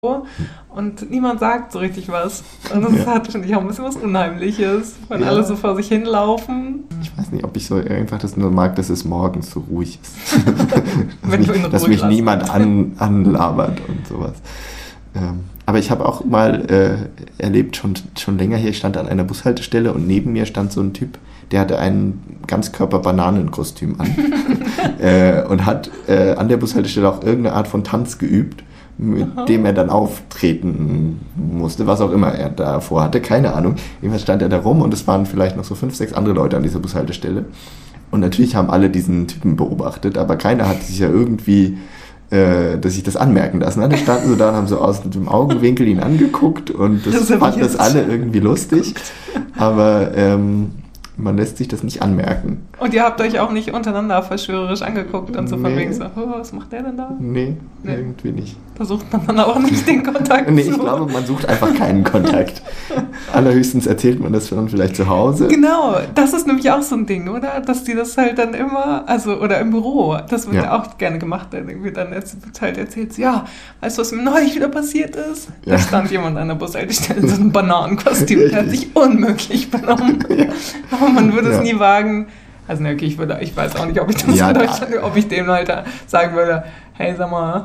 und niemand sagt so richtig was. Und das hat, finde ich, auch ein bisschen was Unheimliches, wenn alle so vor sich hinlaufen. Ich weiß nicht, ob ich so einfach das nur mag, dass es morgens so ruhig ist. dass mich niemand anlabert und sowas. Aber ich habe auch mal erlebt, schon länger hier, ich stand an einer Bushaltestelle und neben mir stand so ein Typ, der hatte ein Ganzkörper-Bananenkostüm an und hat an der Bushaltestelle auch irgendeine Art von Tanz geübt, mit dem er dann auftreten musste, was auch immer er da vorhatte, keine Ahnung. Jedenfalls stand er da rum und es waren vielleicht noch so 5, 6 andere Leute an dieser Bushaltestelle. Und natürlich haben alle diesen Typen beobachtet, aber keiner hat sich ja irgendwie dass ich das anmerken lassen. Die standen so da und haben so aus dem Augenwinkel ihn angeguckt und das fanden das alle irgendwie lustig. Aber man lässt sich das nicht anmerken. Und ihr habt euch auch nicht untereinander verschwörerisch angeguckt und so von wegen so, was macht der denn da? Nee, irgendwie nicht. Da sucht man dann auch nicht den Kontakt Nee, ich glaube, man sucht einfach keinen Kontakt. Allerhöchstens erzählt man das dann vielleicht zu Hause. Genau, das ist nämlich auch so ein Ding, oder? Dass die das halt dann immer, oder im Büro, das wird ja auch gerne gemacht, dann irgendwie dann halt erzählt, ja, weißt du, was mir neulich wieder passiert ist? Da stand jemand an der Bushaltestelle in so einem Bananenkostüm, der hat sich unmöglich benommen. Aber man würde es nie wagen. Also, okay, ich weiß auch nicht, ob ich das in Deutschland, ob ich dem halt sagen würde, hey, sag mal,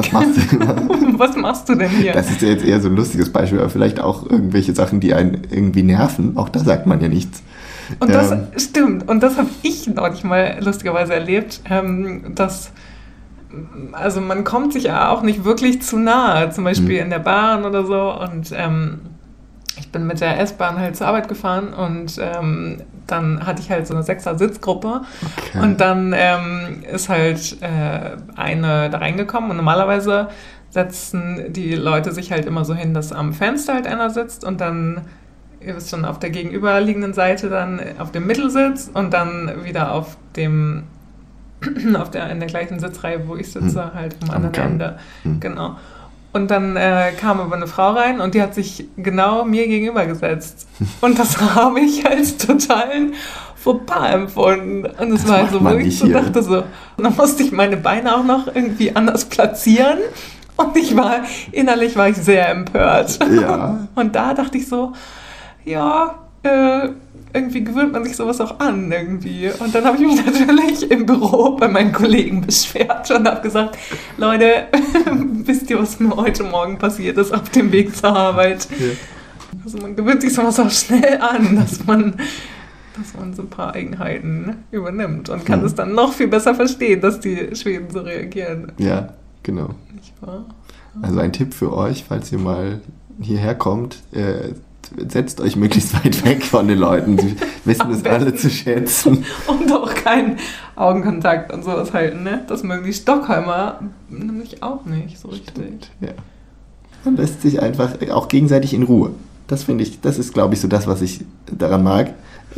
was machst du denn hier? Das ist ja jetzt eher so ein lustiges Beispiel, aber vielleicht auch irgendwelche Sachen, die einen irgendwie nerven. Auch da sagt man ja nichts. Und das stimmt. Und das habe ich neulich mal lustigerweise erlebt, dass, also man kommt sich ja auch nicht wirklich zu nahe, zum Beispiel in der Bahn oder so. Und ich bin mit der S-Bahn halt zur Arbeit gefahren und dann hatte ich halt so eine 6er-Sitzgruppe und dann ist halt eine da reingekommen und normalerweise setzen die Leute sich halt immer so hin, dass am Fenster halt einer sitzt und dann, ihr wisst schon, auf der gegenüberliegenden Seite dann auf dem Mittelsitz und dann wieder in der gleichen Sitzreihe, wo ich sitze, halt am anderen Ende. Genau. Und dann kam aber eine Frau rein und die hat sich genau mir gegenüber gesetzt. Und das habe ich als totalen Fauxpas empfunden. Und es war halt so, wo ich so dachte so, und dann musste ich meine Beine auch noch irgendwie anders platzieren. Und innerlich war ich sehr empört. Ja. Und da dachte ich so, irgendwie gewöhnt man sich sowas auch an irgendwie. Und dann habe ich mich natürlich im Büro bei meinen Kollegen beschwert und habe gesagt, Leute, wisst ihr, was mir heute Morgen passiert ist auf dem Weg zur Arbeit? Ja. Also man gewöhnt sich sowas auch schnell an, dass man so ein paar Eigenheiten übernimmt und kann es dann noch viel besser verstehen, dass die Schweden so reagieren. Ja, genau. Nicht wahr? Also ein Tipp für euch, falls ihr mal hierher kommt, setzt euch möglichst weit weg von den Leuten. Sie wissen es alle zu schätzen. Und auch keinen Augenkontakt und sowas halten, ne? Das mögen die Stockholmer nämlich auch nicht so richtig. Stimmt, ja. Man lässt sich einfach auch gegenseitig in Ruhe. Das finde ich, das ist, glaube ich, so das, was ich daran mag.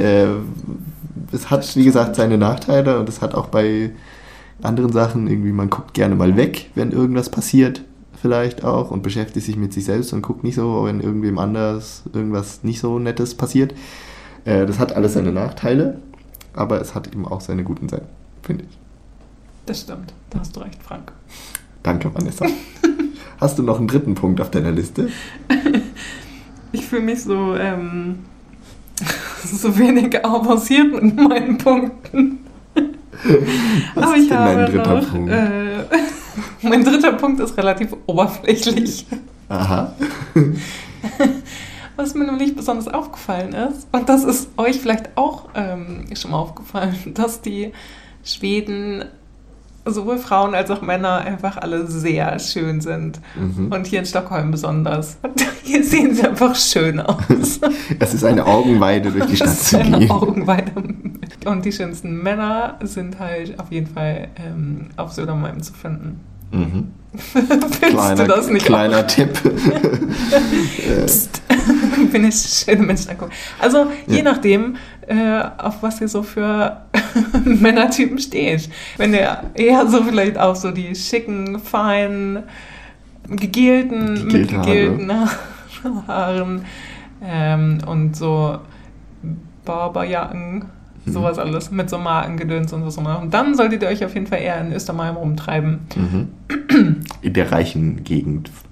Es hat, wie gesagt, seine Nachteile und es hat auch bei anderen Sachen irgendwie, man guckt gerne mal weg, wenn irgendwas passiert. Vielleicht auch und beschäftigt sich mit sich selbst und guckt nicht so, wenn irgendwem anders irgendwas nicht so Nettes passiert. Das hat alles seine Nachteile, aber es hat eben auch seine guten Seiten, finde ich. Das stimmt, da hast du recht, Frank. Danke, Vanessa. Hast du noch einen dritten Punkt auf deiner Liste? Ich fühle mich so wenig avanciert mit meinen Punkten. Was aber ist denn dein dritter Punkt? Mein dritter Punkt ist relativ oberflächlich. Aha. Was mir nämlich besonders aufgefallen ist, und das ist euch vielleicht auch schon mal aufgefallen, dass die Schweden, sowohl Frauen als auch Männer, einfach alle sehr schön sind. Und hier in Stockholm besonders. Hier sehen sie einfach schön aus. Es ist eine Augenweide, durch die Stadt zu gehen. Eine Augenweide. Und die schönsten Männer sind halt auf jeden Fall auf Södermalm zu finden. Findest du das nicht kleiner Tipp. Bin ich schöne Menschen angucken. Also je nachdem, auf was ihr so für Männertypen steht. Wenn ihr eher so vielleicht auch so die schicken, feinen, mitgegelten Haaren und so Barberjacken, sowas alles, mit so Markengedöns und so. Und dann solltet ihr euch auf jeden Fall eher in Östermalm rumtreiben. In der reichen Gegend